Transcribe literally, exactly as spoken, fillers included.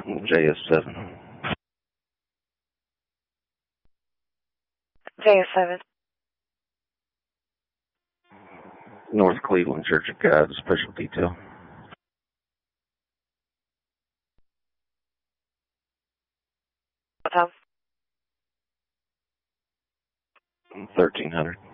J S seven. J S seven. North Cleveland Church of God, special detail. What time? thirteen hundred.